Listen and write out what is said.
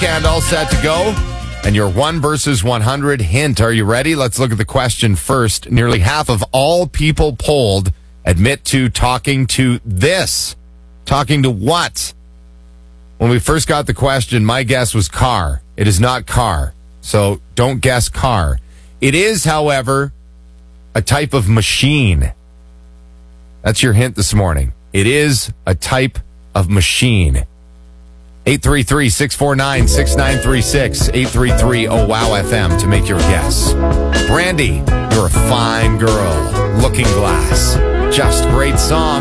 And all set to go. And your 1 versus 100 hint. Are you ready? Let's look at the question first. Nearly half of all people polled admit to talking to this. Talking to what? When we first got the question, my guess was car. It is not car. So don't guess car. It is, however, a type of machine. That's your hint this morning. It is a type of machine. 833-649-6936. 833-OWOW-FM to make your guess. Brandy, you're a fine girl. Looking Glass. Just great song.